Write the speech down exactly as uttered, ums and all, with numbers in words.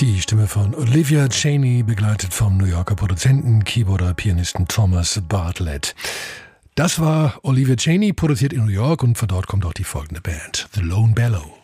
Die Stimme von Olivia Chaney, begleitet vom New Yorker Produzenten, Keyboarder, Pianisten Thomas Bartlett. Das war Olivia Chaney, produziert in New York, und von dort kommt auch die folgende Band, The Lone Bellow.